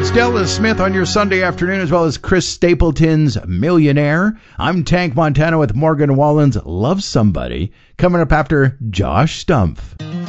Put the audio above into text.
Stella Smith on your Sunday afternoon, as well as Chris Stapleton's Millionaire. I'm Tank Montana with Morgan Wallen's Love Somebody, coming up after Josh Stumpf.